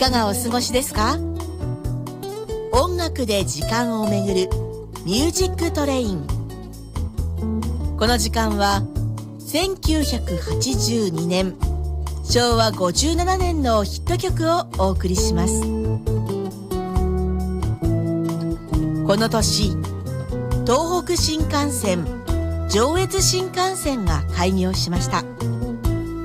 かがお過ごしですか？音楽で時間をめぐるミュージックトレイン。この時間は1982年昭和57年のヒット曲をお送りします。この年、東北新幹線、上越新幹線が開業しました。